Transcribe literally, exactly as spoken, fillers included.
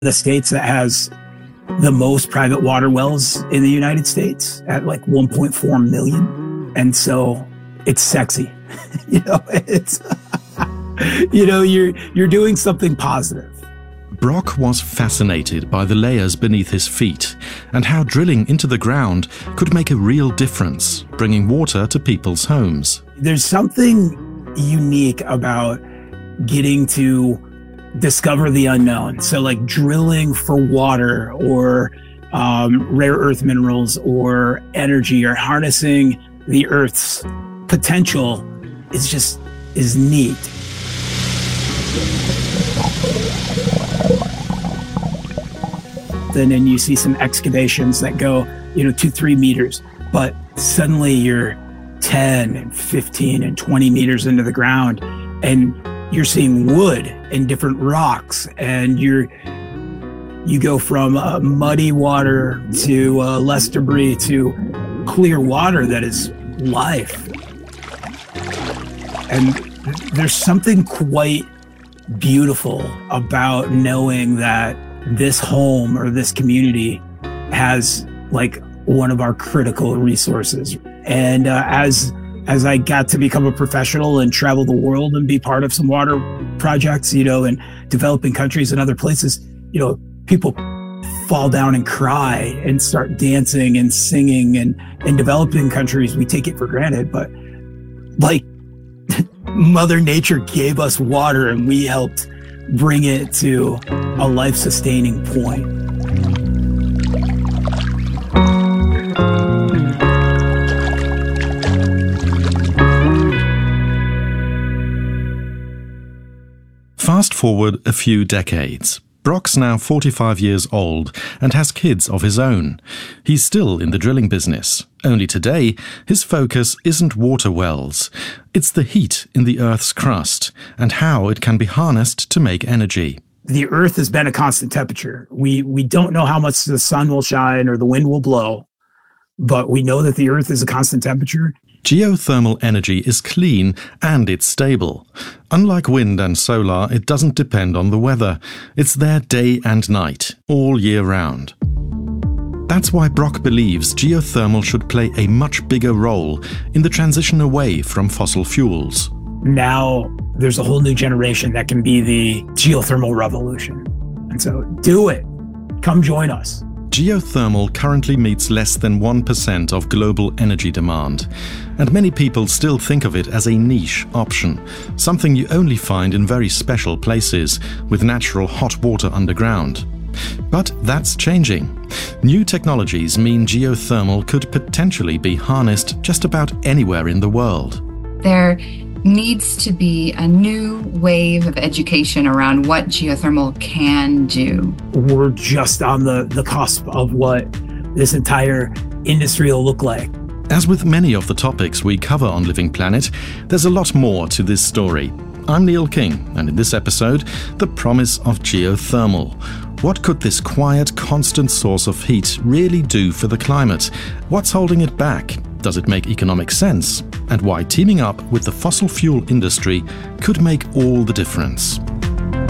the states that has the most private water wells in the United States at like one point four million. And so it's sexy. you know, it's, you know, you're, you're doing something positive. Brock was fascinated by the layers beneath his feet and how drilling into the ground could make a real difference, bringing water to people's homes. There's something unique about getting to discover the unknown. So like drilling for water or um, rare earth minerals or energy or harnessing the earth's potential is just, is neat. And then you see some excavations that go, you know, two, three meters, but suddenly you're ten and fifteen and twenty meters into the ground and you're seeing wood and different rocks, and you're, you go from uh, muddy water to uh, less debris to clear water that is life. And there's something quite beautiful about knowing that this home or this community has like one of our critical resources. And uh, as as I got to become a professional and travel the world and be part of some water projects, you know, in developing countries and other places, you know, people fall down and cry and start dancing and singing. And in developing countries, we take it for granted, but like Mother Nature gave us water and we helped bring it to a life-sustaining point. Fast forward a few decades. Brock's now forty-five years old and has kids of his own. He's still in the drilling business. Only today, his focus isn't water wells. It's the heat in the Earth's crust and how it can be harnessed to make energy. The Earth has been a constant temperature. We we don't know how much the sun will shine or the wind will blow, but we know that the Earth is a constant temperature. Geothermal energy is clean and it's stable. Unlike wind and solar, it doesn't depend on the weather. It's there day and night, all year round. That's why Brock believes geothermal should play a much bigger role in the transition away from fossil fuels. Now there's a whole new generation that can be the geothermal revolution. And so do it. Come join us. Geothermal currently meets less than one percent of global energy demand, and many people still think of it as a niche option, something you only find in very special places with natural hot water underground. But that's changing. New technologies mean geothermal could potentially be harnessed just about anywhere in the world. There needs to be a new wave of education around what geothermal can do. We're just on the, the cusp of what this entire industry will look like. As with many of the topics we cover on Living Planet, there's a lot more to this story. I'm Neil King, and in this episode, the promise of geothermal. What could this quiet, constant source of heat really do for the climate? What's holding it back? Does it make economic sense? And why teaming up with the fossil fuel industry could make all the difference.